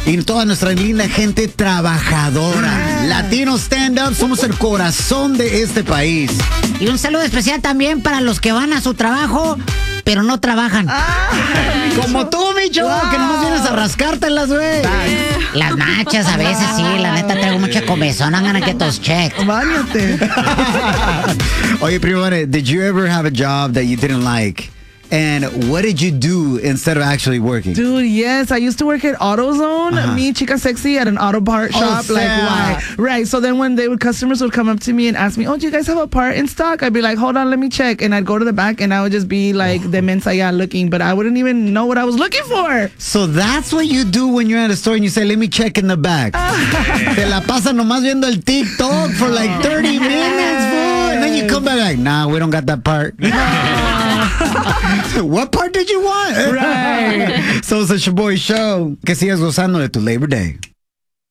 y toda nuestra linda gente trabajadora. Latino Stand Up, somos el corazón de este país. Y un saludo especial también para los que van a su trabajo, pero no trabajan. Como tú, Micho, que nomás vienes a rascártelas, güey. Las nachas a veces sí, la neta traigo mucha comezón, I'm gonna get those checked. Báñate. Oye, primo, did you ever have a job that you didn't like? And what did you do instead of actually working? Dude, yes. I used to work at AutoZone, me, Chica Sexy, at an auto part shop. Why? Right. So then when customers would come up to me and ask me, oh, do you guys have a part in stock? I'd be like, hold on, let me check. And I'd go to the back and I would just be like, the mensaya looking, but I wouldn't even know what I was looking for. So that's what you do when you're at a store and you say, let me check in the back. Te la pasa nomás viendo el TikTok for like 30 minutes, fool. And then you come back like, nah, we don't got that part. What part did you want? Right. So it's a Shaboy Show. Que sigas gozando de tu Labor Day.